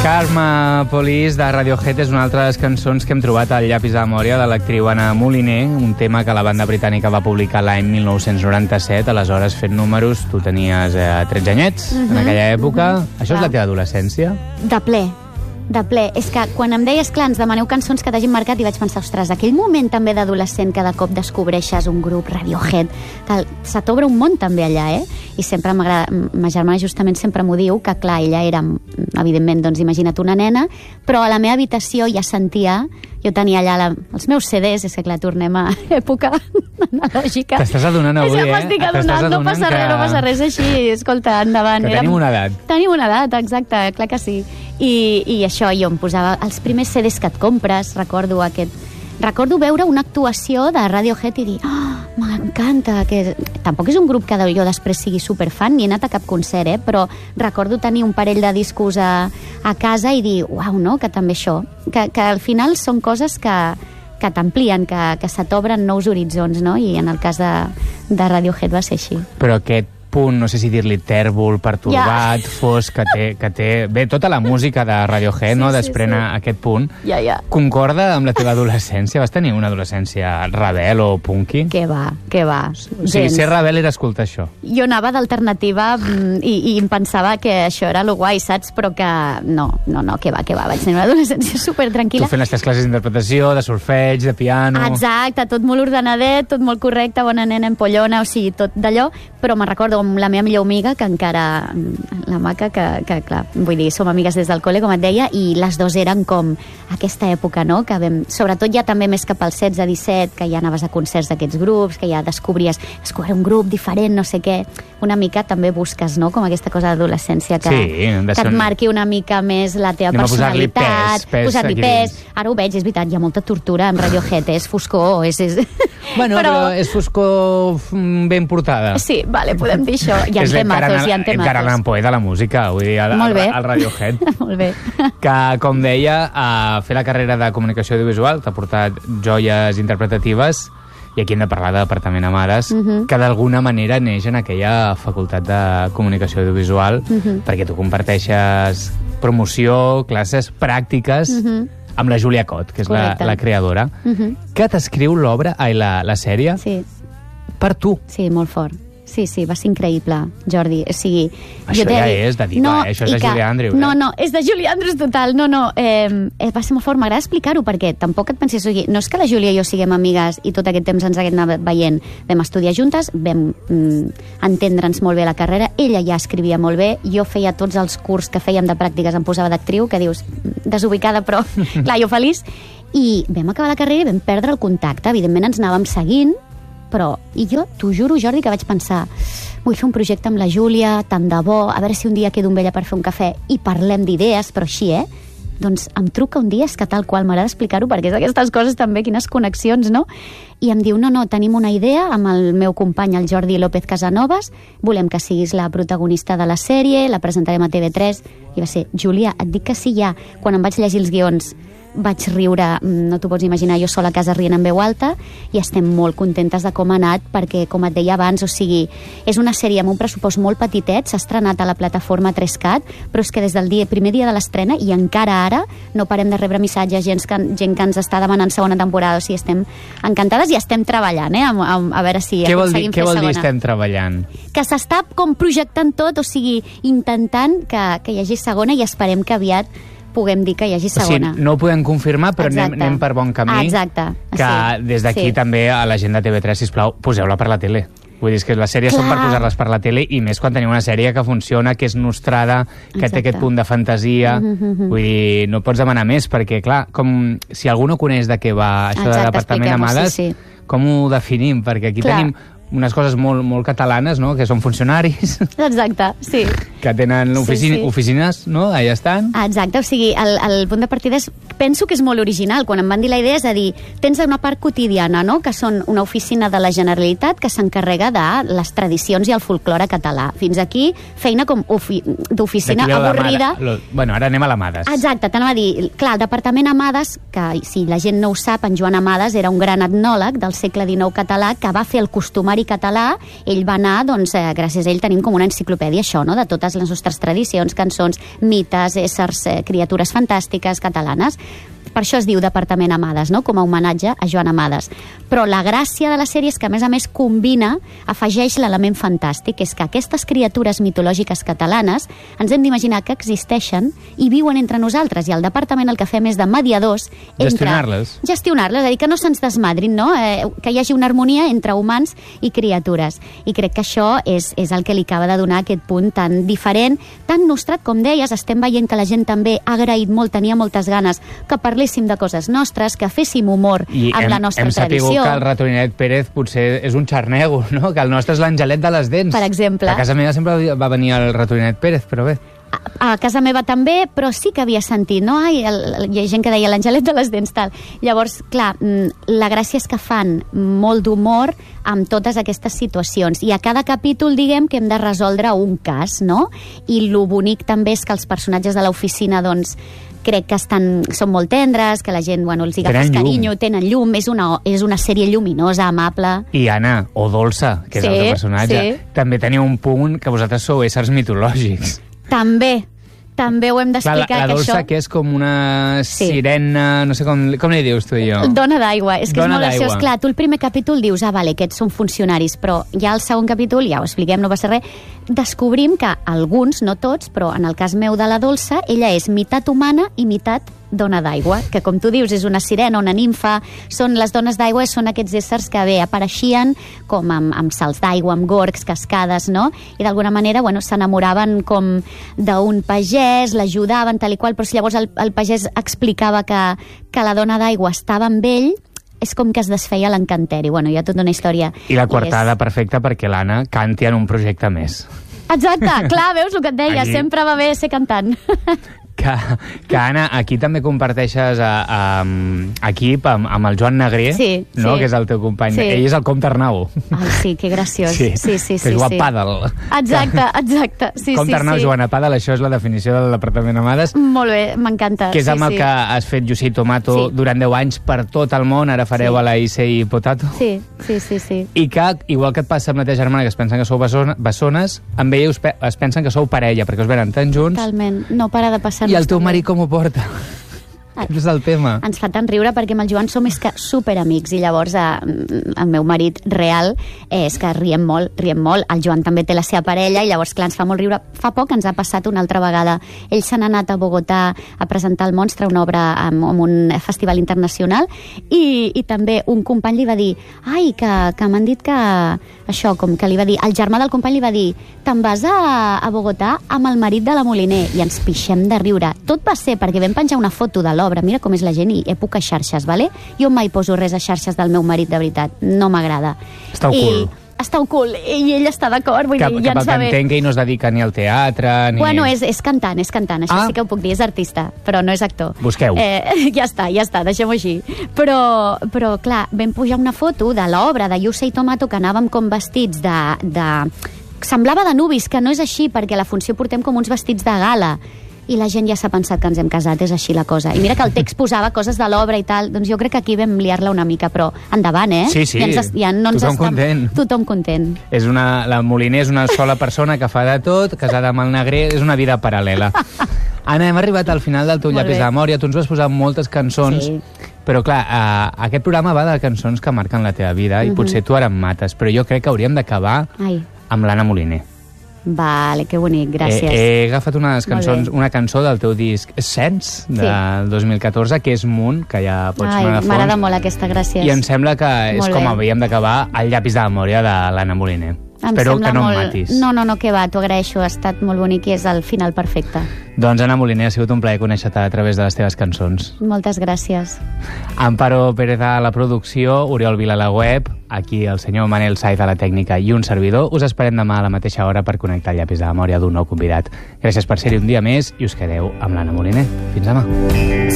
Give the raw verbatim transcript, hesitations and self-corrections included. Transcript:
Karma Police de Radiohead és una altra de les cançons que hem trobat al llapis de memòria de l'actriu Anna Moliner, un tema que la banda britànica va publicar l'any mil nou-cents noranta-set, aleshores fent números, tu tenies eh, tretze anyets uh -huh, en aquella època. Uh -huh. Això és la teva adolescència? De ple. De ple. És que quan em deies, clar, ens demaneu cançons que t'hagin marcat i vaig pensar, ostres, aquell moment també d'adolescent que de cop descobreixes un grup, Radiohead, que se t'obre un món també allà, eh? I sempre m'agrada, ma germana justament sempre m'ho diu, que clar, ella era, evidentment, doncs imagina't una nena, però a la meva habitació ja sentia, jo tenia allà la, els meus C Ds, és que clar, tornem a època analògica. T'estàs adonant avui, eh? Ja m'estic adonant, no passa res, no passa res així, escolta, endavant. Que tenim una edat. Tenim una edat, exacte, clar que sí. I, i això, jo em posava els primers C Ds que et compres, recordo aquest... Recordo veure una actuació de Radiohead i dir, oh, m'encanta, que tampoc és un grup que jo després sigui superfan, ni he anat a cap concert, eh? Però recordo tenir un parell de discos a, a casa i dir, uau, no?, que també això, que, que al final són coses que, que t'amplien, que, que se t'obren nous horitzons, no? I en el cas de, de Radiohead va ser així. Però aquest punt, no sé si dir-li tèrbol, pertorbat, ja. fosc, que té, que té... Bé, tota la música de Radiohead, sí, no?, desprèn sí, sí. aquest punt. Ja, ja. Concorda amb la teva adolescència? Vas tenir una adolescència rebel o punky? Què va, què va. O sigui, ser rebel era escoltar això. Jo anava d'alternativa i, i em pensava que això era lo guai, saps? Però que no, no, no, què va, què va. Vaig tenir una adolescència super tranquil·la. Tu fent les teves classes d'interpretació, de solfeig, de piano... Exacte, tot molt ordenadet, tot molt correcte, bona nena, empollona, o sigui, tot d'allò, però me'n recordo amb la meva millor amiga, que encara la maca, que, que clar, vull dir, som amigues des del col·le, com et deia, i les dues eren com aquesta època, no?, que vam, sobretot ja també més cap als setze disset, que ja anaves a concerts d'aquests grups, que ja descobries, descobrir un grup diferent, no sé què, una mica també busques, no?, com aquesta cosa d'adolescència que, sí, que et marqui una mica més la teva Anem personalitat, posar-li pes, pes posar-li pes. Ara ho veig, és veritat, hi ha molta tortura en Radiohead, és foscor, és... és... Bueno, però... però és foscor ben portada. Sí, vale, podem dir això. Hi ha temazos, hi ha temazos. Encara l'ampoll de la música, vull dir, al, al, al Radiohead. Molt bé. Que, com deia, a fer la carrera de comunicació audiovisual t'ha portat joies interpretatives, i aquí hem de parlar de Departament Amades, uh -huh. que d'alguna manera neix en aquella facultat de comunicació audiovisual, uh -huh. perquè tu comparteixes promoció, classes pràctiques, uh -huh. amb la Júlia Cot, que és la, la creadora, uh -huh. que t'escriu l'obra, ai, la, la sèrie, sí. per tu. Sí, molt fort. Sí, sí, va ser increïble, Jordi. O sigui, això jo ja dir... és de diva, no, eh? Això és de Julie Andrews. No, no, és de Julie Andrews total. No, no, eh, va ser molt fort. M'agrada explicar-ho perquè tampoc et pensis... O sigui, no és que la Júlia i jo siguem amigues i tot aquest temps ens haguem anat veient. Vam estudiar juntes, vam mm, entendre'ns molt bé la carrera. Ella ja escrivia molt bé. Jo feia tots els curs que fèiem de pràctiques, em posava d'actriu, que dius, desubicada, però clar, jo feliç. I vam acabar la carrera i vam perdre el contacte. Evidentment ens anàvem seguint, però, i jo t'ho juro, Jordi, que vaig pensar, vull fer un projecte amb la Júlia, tant de bo, a veure si un dia quedo amb ella per fer un cafè i parlem d'idees, però així, eh? Doncs em truca un dia, és que tal qual, m'agrada explicar-ho, perquè és d'aquestes coses també, quines connexions, no? I em diu, no, no, tenim una idea amb el meu company, el Jordi López Casanovas, volem que siguis la protagonista de la sèrie, la presentarem a T V tres, i va ser, Júlia, et dic que sí ja, quan em vaig llegir els guions, vaig riure, no t'ho pots imaginar, jo sola a casa rient en veu alta, i estem molt contentes de com ha anat, perquè, com et deia abans, o sigui, és una sèrie amb un pressupost molt petitet, s'ha estrenat a la plataforma tres cat, però és que des del dia, primer dia de l'estrena, i encara ara, no parem de rebre missatges, gent que, gent que ens està demanant segona temporada, o sigui, estem encantades i estem treballant, eh, a, a, a veure si què aconseguim dir, fer segona. Què vol dir estem treballant? Que s'està com projectant tot, o sigui, intentant que, que hi hagi segona, i esperem que aviat puguem dir que hi hagi segona. O sigui, no ho podem confirmar, però anem, anem per bon camí. Ah, exacte. Que sí, des d'aquí sí. també a la gent de T V tres, sisplau, poseu-la per la tele. Vull dir, que les sèries Clar. són per posar-les per la tele, i més quan tenim una sèrie que funciona, que és nostrada, que Exacte. té aquest punt de fantasia. Mm-hmm. Vull dir, no pots demanar més, perquè, clar, com si algú no coneix de què va això Exacte, de Departament Amades, sí, sí. com ho definim? Perquè aquí Clar. tenim unes coses molt, molt catalanes, no?, que són funcionaris. Exacte, sí. Que tenen oficina, sí, sí. oficines, no?, allà estan. Exacte, o sigui, el, el punt de partida és, penso que és molt original. Quan em van dir la idea és a dir, tens una part quotidiana, no?, que són una oficina de la Generalitat que s'encarrega de les tradicions i el folklore català. Fins aquí, feina com d'oficina avorrida. Lo, bueno, ara anem a l'Amades. Exacte, t'anava a dir, clar, el Departament Amades, que si la gent no ho sap, en Joan Amades era un gran etnòleg del segle dinou català que va fer el costumari literari català, ell va anar, doncs, eh, gràcies a ell tenim com una enciclopèdia, això, no?, de totes les nostres tradicions, cançons, mites, éssers, eh, criatures fantàstiques catalanes. Per això es diu Departament Amades, no?, com a homenatge a Joan Amades. Però la gràcia de la sèrie és que, a més a més, combina, afegeix l'element fantàstic, és que aquestes criatures mitològiques catalanes ens hem d'imaginar que existeixen i viuen entre nosaltres, i el departament el que fem és de mediadors entre... Gestionar-les. Gestionar-les, és a dir, que no se'ns desmadrin, no?, eh, que hi hagi una harmonia entre humans i criatures. I crec que això és, és el que li acaba de donar aquest punt tan diferent, tan nostrat, com deies. Estem veient que la gent també ha agraït molt, tenia moltes ganes que parléssim de coses nostres, que féssim humor I amb hem, la nostra hem tradició. que el Ratoninet Pérez potser és un xarnego, no?, que el nostre és l'Angelet de les dents. Per exemple. A casa meva sempre va venir el Ratoninet Pérez, però bé. A, a casa meva també, però sí que havia sentit, no? Ai, el, hi ha gent que deia l'Angelet de les dents, tal. Llavors, clar, la gràcia és que fan molt d'humor amb totes aquestes situacions. I a cada capítol, diguem, que hem de resoldre un cas, no? I lo bonic també és que els personatges de l'oficina, doncs, crec que estan, són molt tendres, que la gent, bueno, els agafes carinyo, tenen llum, és una, és una sèrie lluminosa, amable. I Anna, o Dolça, que és sí, el teu personatge, sí. també teniu un punt que vosaltres sou éssers mitològics. També, també ho hem d'explicar. La, la que Dolça, això... que és com una Sí. sirena, no sé com, com li dius tu i jo? Dona d'aigua, és que Dona és molt graciós. d'aigua. Clar, tu el primer capítol dius, ah, vale, aquests són funcionaris, però ja al segon capítol, ja ho expliquem, no va ser res, descobrim que alguns, no tots, però en el cas meu de la Dolça, ella és meitat humana i meitat dona d'aigua, que com tu dius és una sirena, una nimfa, són les dones d'aigua, són aquests éssers que bé apareixien com amb, amb salts d'aigua, amb gorgs, cascades, no? I d'alguna manera, bueno, s'enamoraven com d'un pagès, l'ajudaven, tal i qual, però si llavors el, el pagès explicava que, que la dona d'aigua estava amb ell, és com que es desfeia l'encanteri. Bueno, hi ha tota una història. I la coartada és... perfecta perquè l'Anna canti en un projecte més. Exacte, clar, veus el que et deia, Aquí. sempre va bé ser cantant. Que, que Anna, aquí també comparteixes a, a, a equip amb, amb el Joan Negrer, Sí, no? sí. Que és el teu company. Sí. Ell és el Comte Arnau. Ai, sí, que graciós. Sí, sí, sí, sí, que juga sí. a pàdel. Exacte, exacte. Sí, Comte sí, Arnau sí. jugant a pàdel, això és la definició del Departament Amades, Molt bé, m'encanta. que és amb sí, el sí. que has fet Llucí Tomato Sí. durant deu anys per tot el món, ara fareu Sí. a la I C I Potato. Sí, sí, sí, sí. I que, igual que et passa amb la teva germana, que es pensen que sou bessona- bessones, amb ella us pe es pensen que sou parella, perquè us venen tan junts. Totalment. No para de passar-nos. I el teu també. marit com ho porta? Aquest és el tema. Ens fa tant riure perquè amb el Joan som és que superamics i llavors eh, el meu marit real és que riem molt, riem molt. El Joan també té la seva parella i llavors, clar, ens fa molt riure. Fa poc ens ha passat una altra vegada. Ells s'han anat a Bogotà a presentar el Monstre, una obra en, en un festival internacional, i, i també un company li va dir ai, que, que m'han dit que això, com que li va dir, el germà del company li va dir te'n vas a, a Bogotà amb el marit de la Moliner, i ens pixem de riure. Tot va ser perquè vam penjar una foto de l'obra, mira com és la gent, i època xarxes, vale? Jo mai poso res a xarxes del meu marit, de veritat, no m'agrada. Està ocult. I està ocult, i ell està d'acord, vull Que, dir, que ja pel ens que va bé. entenc que ell no es dedica ni al teatre, ni... Bueno, és, és cantant, és cantant, això Ah. sí que ho puc dir, és artista, però no és actor. Busqueu. Eh, ja està, ja està, deixem-ho així. Però, però, clar, vam pujar una foto de l'obra de Lluça i Tomato, que anàvem com vestits de, de... Semblava de nubis, que no és així, perquè a la funció portem com uns vestits de gala. I la gent ja s'ha pensat que ens hem casat, és així la cosa. I mira que el text posava coses de l'obra i tal, doncs jo crec que aquí vam liar-la una mica, però endavant, eh? Sí, sí, ja ens, ja no ens tothom estam- content. Tothom content. És una, la Moliner és una sola persona que fa de tot, casada amb el Negrer, és una vida paral·lela. Anna, hem arribat al final del teu Molt llapis bé. de memòria, tu ens vas posar moltes cançons, Sí. però clar, eh, aquest programa va de cançons que marquen la teva vida, i potser tu ara em mates, però jo crec que hauríem d'acabar Ai, amb l'Anna Moliner. vale, que bonic, gràcies. He, he agafat unes Molt cançons, bé. una cançó del teu disc Sense, del dos mil catorze, que és Munt, que ja pots Ai, sonar de m'agrada fons. molt aquesta, gràcies. I em sembla que és Molt com bé. havíem d'acabar el llapis de memòria de l'Anna Moliner. Em Espero sembla que no molt... em matis. No, no, no, que va, t'ho agraeixo, ha estat molt bonic i és el final perfecte. Doncs, Anna Moliner, ha sigut un plaer conèixer-te a través de les teves cançons. Moltes gràcies. Amparo Pérez a la producció, Oriol Vila a la web, aquí el senyor Manel Saiz a la tècnica i un servidor. Us esperem demà a la mateixa hora per connectar el llapis de memòria d'un nou convidat. Gràcies per ser-hi un dia més i us quedeu amb l'Anna Moliner. Fins demà.